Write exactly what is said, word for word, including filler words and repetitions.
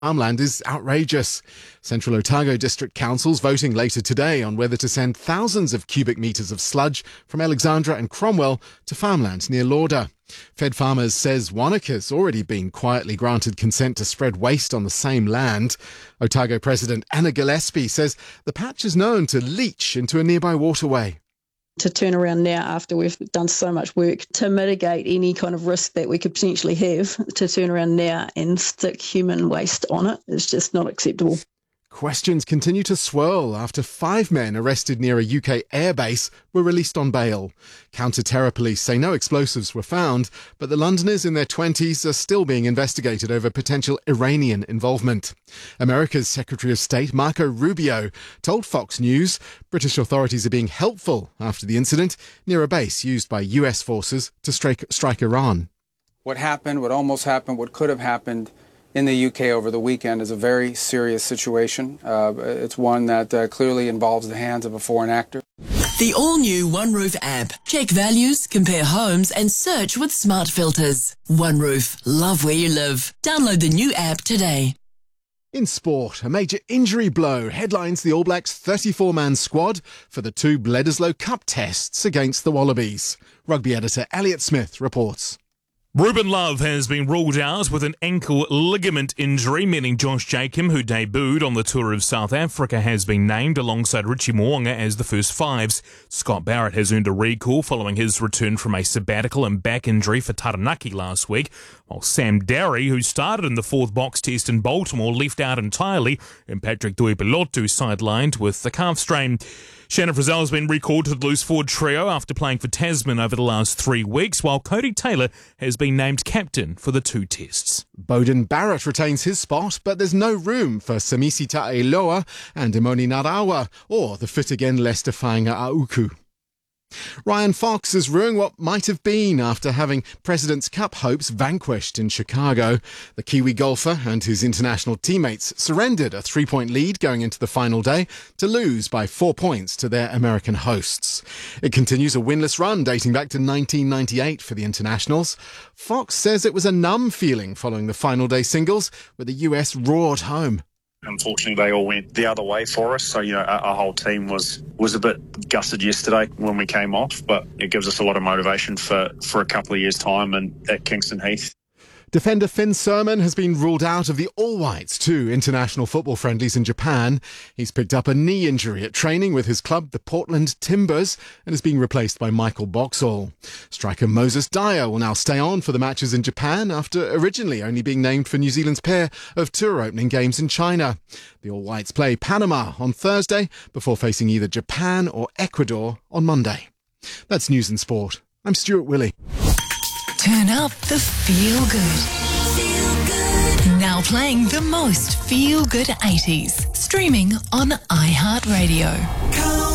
farmland is outrageous. Central Otago District Council's voting later today on whether to send thousands of cubic metres of sludge from Alexandra and Cromwell to farmland near Lauder. Fed Farmers says Wanaka's already been quietly granted consent to spread waste on the same land. Otago President Anna Gillespie says the patch is known to leach into a nearby waterway. To turn around now after we've done so much work to mitigate any kind of risk that we could potentially have, to turn around now and stick human waste on it is just not acceptable. Questions continue to swirl after five men arrested near a U K airbase were released on bail. Counter-terror police say no explosives were found, but the Londoners in their twenties are still being investigated over potential Iranian involvement. America's Secretary of State Marco Rubio told Fox News British authorities are being helpful after the incident near a base used by U S forces to strike, strike Iran. What happened, what almost happened, what could have happened in the U K over the weekend is a very serious situation. Uh, it's one that uh, clearly involves the hands of a foreign actor. The all-new OneRoof app. Check values, compare homes and search with smart filters. OneRoof. Love where you live. Download the new app today. In sport, a major injury blow headlines the All Blacks thirty-four man squad for the two Bledisloe Cup tests against the Wallabies. Rugby editor Elliot Smith reports. Ruben Love has been ruled out with an ankle ligament injury, meaning Josh Jacob, who debuted on the tour of South Africa, has been named alongside Richie Mo'unga as the first fives. Scott Barrett has earned a recall following his return from a sabbatical and back injury for Taranaki last week, while Sam Darry, who started in the fourth box test in Baltimore, left out entirely, and Patrick Tuipulotu sidelined with the calf strain. Shannon Frizzell has been recalled to the loose forward trio after playing for Tasman over the last three weeks, while Cody Taylor has been named captain for the two tests. Beauden Barrett retains his spot, but there's no room for Samisi Ta'ailoa and Imoni Narawa, or the fit-again Leicester Whainga Auku. Ryan Fox is ruining what might have been after having President's Cup hopes vanquished in Chicago. The Kiwi golfer and his international teammates surrendered a three-point lead going into the final day to lose by four points to their American hosts. It continues a winless run dating back to nineteen ninety-eight for the internationals. Fox says it was a numb feeling following the final day singles, where the U S roared home. Unfortunately, they all went the other way for us. So, you know, our, our whole team was, was a bit gutted yesterday when we came off, but it gives us a lot of motivation for, for a couple of years' time and at Kingston Heath. Defender Finn Sermon has been ruled out of the All Whites two international football friendlies in Japan. He's picked up a knee injury at training with his club, the Portland Timbers, and is being replaced by Michael Boxall. Striker Moses Dyer will now stay on for the matches in Japan after originally only being named for New Zealand's pair of tour opening games in China. The All Whites play Panama on Thursday before facing either Japan or Ecuador on Monday. That's News and Sport. I'm Stuart Willey. Turn up the feel good. Feel good. Now playing the most feel good eighties. Streaming on iHeartRadio.